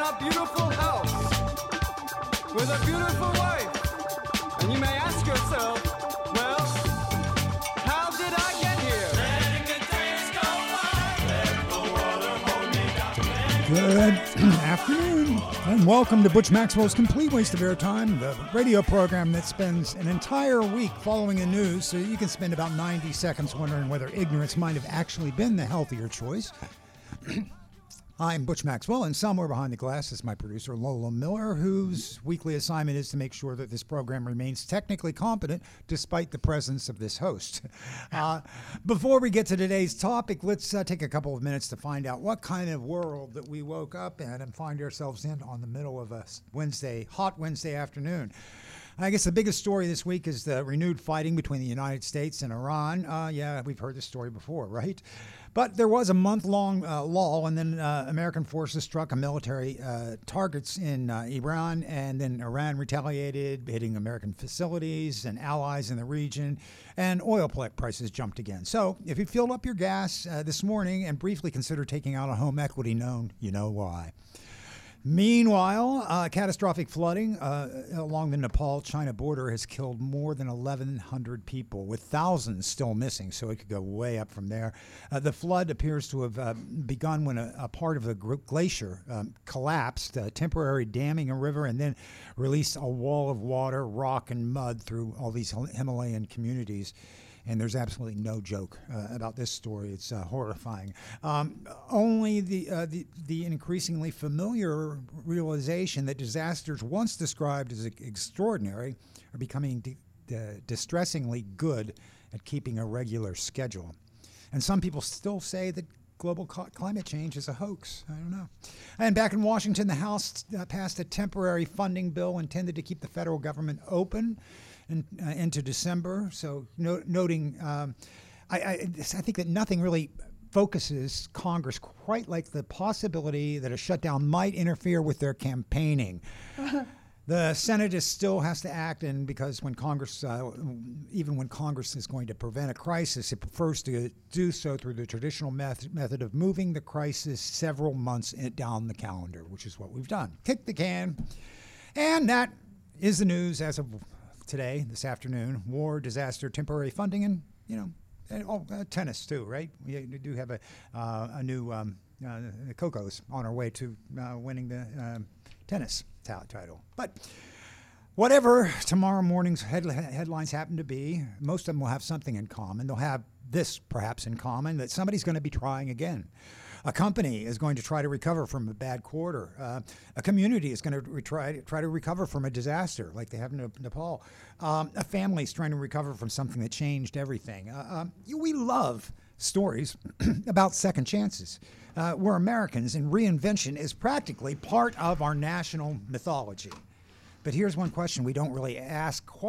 a beautiful house with a beautiful wife. And you may ask yourself, well, how did I get here? Good afternoon, and welcome to Butch Maxwell's Complete Waste of Airtime, the radio program that spends an entire week following the news so you can spend about 90 seconds wondering whether ignorance might have actually been the healthier choice. I'm Butch Maxwell, and somewhere behind the glass is my producer, Lola Miller, whose weekly assignment is to make sure that this program remains technically competent despite the presence of this host. Before we get to today's topic, let's take a couple of minutes to find out what kind of world that we woke up in and find ourselves in on the middle of a hot Wednesday afternoon. I guess the biggest story this week is the renewed fighting between the United States and Iran. Yeah, we've heard this story before, right? But there was a month-long lull, and then American forces struck military targets in Iran, and then Iran retaliated, hitting American facilities and allies in the region, and oil prices jumped again. So if you filled up your gas this morning and briefly considered taking out a home equity loan, you know why. Meanwhile, catastrophic flooding along the Nepal-China border has killed more than 1,100 people, with thousands still missing, so it could go way up from there. The flood appears to have begun when a part of the glacier collapsed, temporarily damming a river, and then released a wall of water, rock, and mud through all these Himalayan communities. And there's absolutely no joke about this story. It's horrifying. Only the increasingly familiar realization that disasters once described as extraordinary are becoming distressingly good at keeping a regular schedule. And some people still say that global climate change is a hoax. I don't know. And back in Washington, the House passed a temporary funding bill intended to keep the federal government open into December. So noting, I think that nothing really focuses Congress quite like the possibility that a shutdown might interfere with their campaigning. The Senate still has to act, and because when Congress, even when Congress is going to prevent a crisis, it prefers to do so through the traditional method of moving the crisis several months down the calendar, which is what we've done. Kick the can. And that is the news as of today, this afternoon. War, disaster, temporary funding, and tennis too, right? We do have a new Coco's on our way to winning the tennis title. But whatever tomorrow morning's headlines happen to be, most of them will have something in common. They'll have this perhaps in common, that somebody's going to be trying again. A company is going to try to recover from a bad quarter. A community is going to try to recover from a disaster like they have in Nepal. A family is trying to recover from something that changed everything. We love stories about second chances. We're Americans, and reinvention is practically part of our national mythology. But here's one question we don't really ask